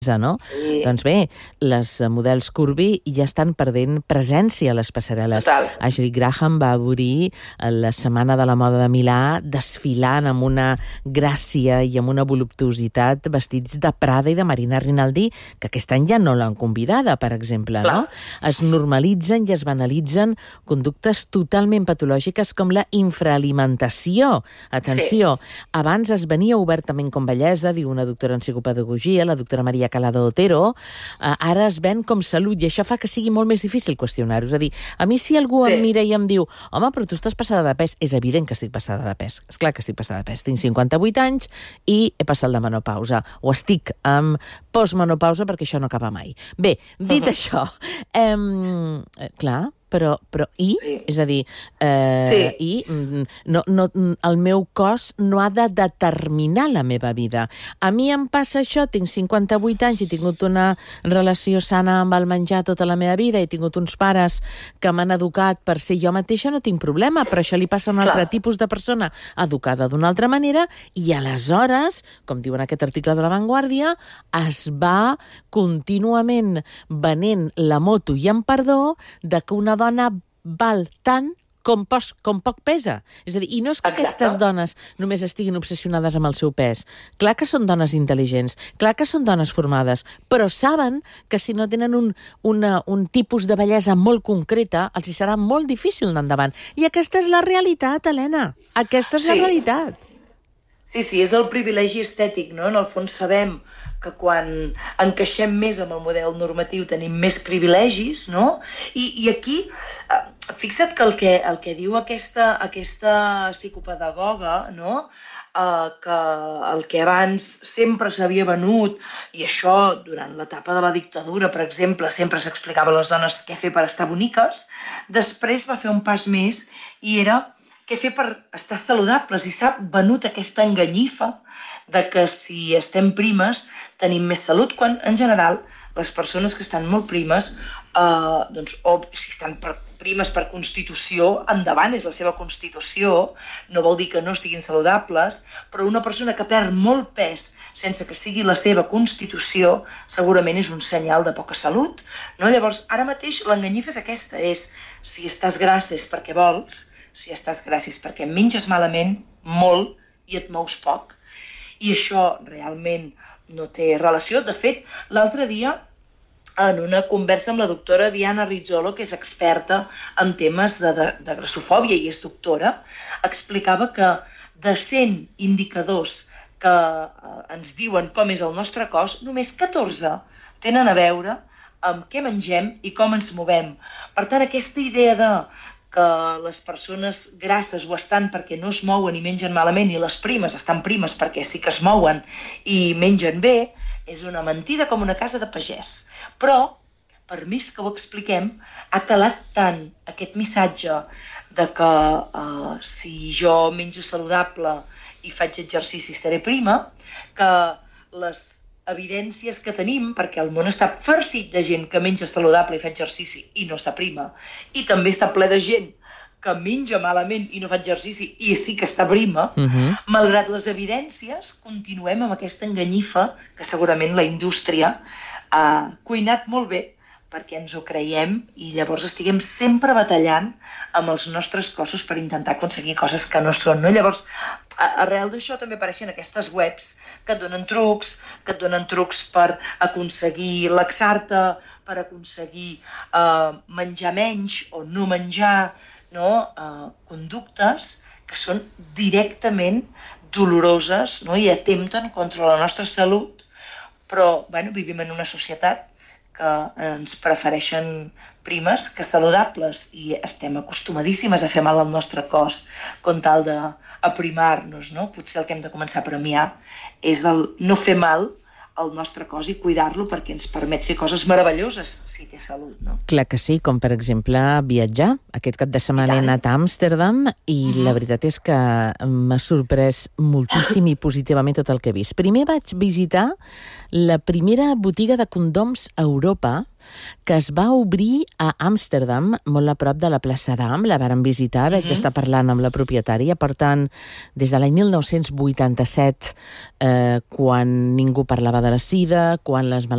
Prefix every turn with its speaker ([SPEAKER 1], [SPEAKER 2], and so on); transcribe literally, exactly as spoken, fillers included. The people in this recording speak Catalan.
[SPEAKER 1] no?
[SPEAKER 2] Sí.
[SPEAKER 1] Doncs bé, les models curvy ja estan perdent presència a les passarel·les.
[SPEAKER 2] Total.
[SPEAKER 1] Ashley Graham va obrir la Setmana de la Moda de Milà desfilant amb una gràcia i amb una voluptuositat vestits de Prada i de Marina Rinaldi, que aquest any ja no l'han convidada, per exemple,
[SPEAKER 2] Clar.
[SPEAKER 1] no? Es normalitzen i es banalitzen conductes totalment patològiques com la infraalimentació. Atenció, sí. Abans es venia obertament com bellesa, diu una doctora en psicopedagogia, la doctora Maria Calado Otero, eh, ara es ven com salut, i això fa que sigui molt més difícil qüestionar-ho. És a dir, a mi si algú sí. em mira i em diu home, però tu estàs passada de pes, és evident que estic passada de pes. És clar que estic passada de pes. Tinc cinquanta-vuit anys i he passat la menopausa. O estic amb postmenopausa perquè això no acaba mai. Bé, dit uh-huh. això, eh, clar, però, però i?
[SPEAKER 2] Sí.
[SPEAKER 1] És a dir, eh,
[SPEAKER 2] sí.
[SPEAKER 1] i no, no, el meu cos no ha de determinar la meva vida. A mi em passa això, tinc cinquanta-vuit anys i he tingut una relació sana amb el menjar tota la meva vida, he tingut uns pares que m'han educat per ser jo mateixa, no tinc problema, però això li passa a un
[SPEAKER 2] Clar.
[SPEAKER 1] altre tipus de persona educada d'una altra manera, i aleshores, com diu en aquest article de La Vanguardia, es va contínuament venent la moto i en perdó de que una dona val tant com, pos, com poc pesa. És a dir, i no és que
[SPEAKER 2] Exacte.
[SPEAKER 1] aquestes dones només estiguin obsessionades amb el seu pes. Clar que són dones intel·ligents, clar que són dones formades, però saben que si no tenen un, una, un tipus de bellesa molt concreta, els hi serà molt difícil anar endavant. I aquesta és la realitat, Helena. Aquesta és sí. la realitat.
[SPEAKER 2] Sí, sí, és el privilegi estètic, no? En el fons sabem que quan encaixem més amb el model normatiu tenim més privilegis, no? I, i aquí, fixa't que el que, el que diu aquesta, aquesta psicopedagoga, no? Uh, que el que abans sempre s'havia venut, i això durant l'etapa de la dictadura, per exemple, sempre s'explicava a les dones què fer per estar boniques, després va fer un pas més i era què fer per estar saludables, i s'ha venut aquesta enganyifa de que si estem primes tenim més salut, quan en general les persones que estan molt primes, eh, doncs, o si estan per, primes per constitució, endavant, és la seva constitució, no vol dir que no estiguin saludables, però una persona que perd molt pes sense que sigui la seva constitució segurament és un senyal de poca salut, no? Llavors, ara mateix l'enganyifa és aquesta, és si estàs grassa és perquè vols, si estàs gràcies perquè menges malament, molt, i et mous poc. I això realment no té relació. De fet, l'altre dia, en una conversa amb la doctora Diana Rizzolo, que és experta en temes de, de, de grassofòbia i és doctora, explicava que de cent indicadors que eh, ens diuen com és el nostre cos, només catorze tenen a veure amb què mengem i com ens movem. Per tant, aquesta idea de que les persones grasses ho estan perquè no es mouen i mengen malament, i les primes estan primes perquè sí que es mouen i mengen bé, és una mentida com una casa de pagès. Però, per més que ho expliquem, ha calat tant aquest missatge de que uh, si jo menjo saludable i faig exercici estaré prima, que les evidències que tenim, perquè el món està farcit de gent que menja saludable i fa exercici i no està prima, i també està ple de gent que menja malament i no fa exercici i sí que està prima, uh-huh. malgrat les evidències, continuem amb aquesta enganyifa que segurament la indústria ha cuinat molt bé perquè ens ho creiem, i llavors estiguem sempre batallant amb els nostres cossos per intentar aconseguir coses que no són, no? Llavors, arrel d'això també apareixen aquestes webs que et donen trucs, que et donen trucs per aconseguir laxar-te, per aconseguir uh, menjar menys o no menjar, no? Uh, conductes que són directament doloroses, no? I atempten contra la nostra salut, però bueno, vivim en una societat que ens prefereixen primes que saludables, i estem acostumadíssimes a fer mal al nostre cos con tal d'aprimar-nos, no? Potser el que hem de començar a premiar és el no fer mal al nostre cos i cuidar-lo, perquè ens permet fer coses meravelloses si té salut, no?
[SPEAKER 1] Clar que sí, com per exemple viatjar. Aquest cap de setmana he anat a Amsterdam i uh-huh. la veritat és que m'ha sorprès moltíssim i positivament tot el que he vist. Primer vaig visitar la primera botiga de condoms a Europa, que es va obrir a Amsterdam, molt a prop de la plaça Dam. La varen visitar, vaig uh-huh. estar parlant amb la propietària. Per tant, des de l'any mil nou-cents vuitanta-set, eh, quan ningú parlava de la sida, quan les